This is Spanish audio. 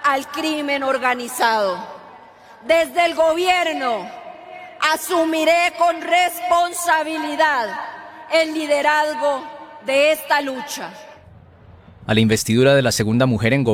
al crimen organizado. Desde el gobierno asumiré con responsabilidad el liderazgo de esta lucha. A la investidura de la segunda mujer en